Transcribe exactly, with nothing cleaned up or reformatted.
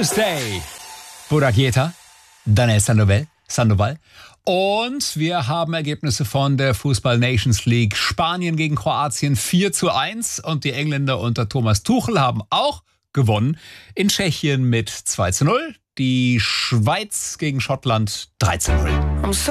Tuesday. Burak Yeta, Daniel Sandoval, Sandoval. Und wir haben Ergebnisse von der Fußball Nations League. Spanien gegen Kroatien vier zu eins und die Engländer unter Thomas Tuchel haben auch gewonnen. In Tschechien mit zwei zu null. Die Schweiz gegen Schottland drei zu null.